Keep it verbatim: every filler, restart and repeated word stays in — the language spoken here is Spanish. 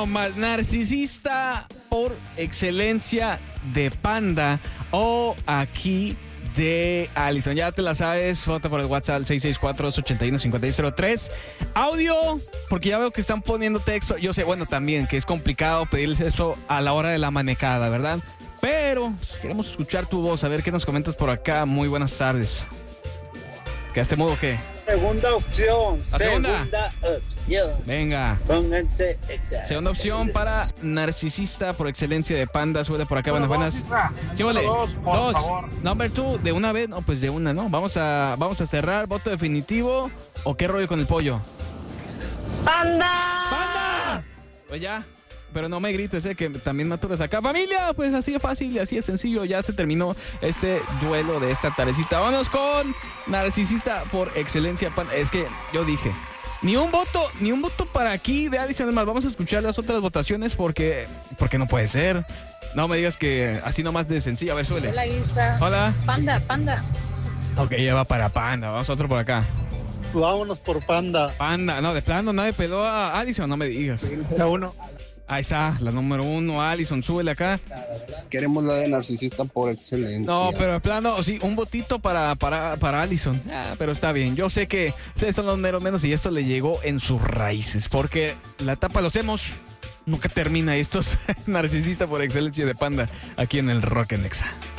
nomás, narcisista por excelencia de Panda o aquí de Allison. Ya te la sabes, vota por el WhatsApp seis seis cuatro, dos ocho uno, cinco seis cero tres. Audio, porque ya veo que están poniendo texto. Yo sé, bueno, también que es complicado pedirles eso a la hora de la manejada, ¿verdad? Pero pues, queremos escuchar tu voz, a ver qué nos comentas por acá. Muy buenas tardes. ¿Quedaste mudo o qué? Segunda opción. La segunda. Segunda opción. Venga. Pónganse exactos. Segunda opción para narcisista por excelencia de Panda. Sube por acá, buenas, buenas. ¿Qué vale? Dos, por Dos. favor. Number two, de una vez. No, pues de una, ¿no? Vamos a, vamos a cerrar. ¿Voto definitivo o qué rollo con el pollo? ¡Panda! ¡Panda! Pues ya. Pero no me grites, eh, que también me aturas acá. Familia, pues así de fácil y así de sencillo. Ya se terminó este duelo de esta tardecita. Vámonos con narcisista por excelencia. Es que yo dije, ni un voto, ni un voto para aquí de Allison. Además, vamos a escuchar las otras votaciones porque, porque no puede ser. No me digas que así nomás de sencillo. A ver, suele. Hola, Isra. Hola. Panda, panda. Ok, ya va para Panda. Vamos a otro por acá. Vámonos por Panda. Panda, no, de plano nadie peló a Allison, no me digas. Era uno. Ahí está, la número uno, Allison, súbele acá. Queremos la de narcisista por excelencia. No, pero de plano, sí, un votito para, para, para Allison. Ah, pero está bien, yo sé que ustedes son los meros menos y esto le llegó en sus raíces, porque la etapa de los hemos nunca termina. Esto es narcisista por excelencia de Panda, aquí en el Rock en Exa.